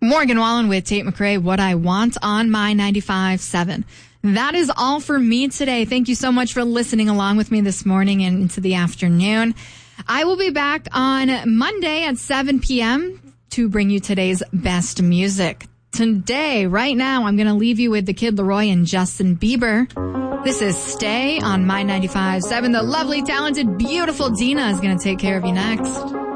Morgan Wallen with Tate McRae, What I Want on My 95.7. That is all for me today. Thank you so much for listening along with me this morning and into the afternoon. I will be back on Monday at 7 p.m. to bring you today's best music. Today, right now, I'm going to leave you with the Kid Laroi and Justin Bieber. This is Stay on My 95.7. The lovely, talented, beautiful Dina is going to take care of you next.